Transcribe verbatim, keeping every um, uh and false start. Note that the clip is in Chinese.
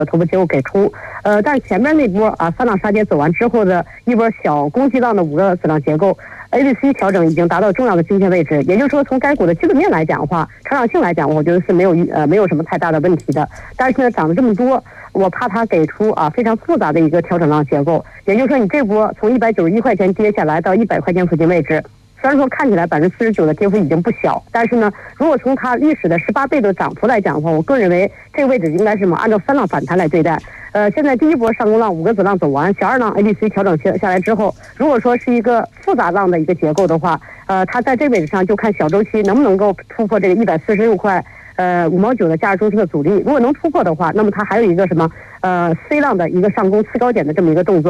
头部结构给出，呃，但是前面那波啊三浪杀跌走完之后的一波小攻击浪的五个子浪结构 ，A B C 调整已经达到重要的均线位置，也就是说，从该股的基本面来讲的话，成长性来讲，我觉得是没有呃没有什么太大的问题的。但是呢，涨了这么多，我怕它给出啊非常复杂的一个调整浪结构，也就是说，你这波从一百九十一块钱跌下来到一百块钱附近位置。虽然说看起来百分之四十九的跌幅已经不小，但是呢，如果从它历史的十八倍的涨幅来讲的话，我个人认为这个位置应该是嘛按照三浪反弹来对待。呃，现在第一波上攻浪五个子浪走完，小二浪 A B C 调整下下来之后，如果说是一个复杂浪的一个结构的话，呃，它在这位置上就看小周期能不能够突破这个一百四十六块。呃，五毛九的价值中期的阻力，如果能突破的话，那么它还有一个什么呃 C 浪的一个上攻次高点的这么一个动作。